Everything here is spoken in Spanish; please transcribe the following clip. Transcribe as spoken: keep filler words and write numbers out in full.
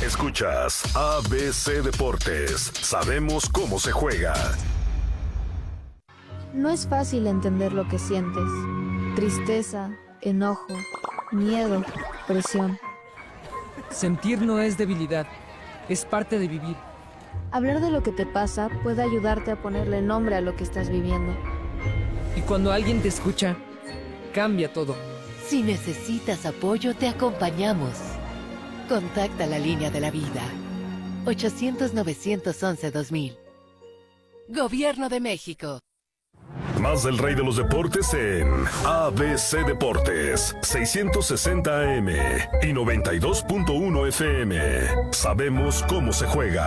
Escuchas A B C Deportes. Sabemos cómo se juega. No es fácil entender lo que sientes. Tristeza, enojo, miedo, presión. Sentir no es debilidad, es parte de vivir. Hablar de lo que te pasa puede ayudarte a ponerle nombre a lo que estás viviendo. Y cuando alguien te escucha, cambia todo. Si necesitas apoyo, te acompañamos. Contacta la línea de la vida. ochocientos, novecientos once, dos mil. Gobierno de México. Más del rey de los deportes en A B C Deportes, seiscientos sesenta A M y noventa y dos punto uno F M. Sabemos cómo se juega.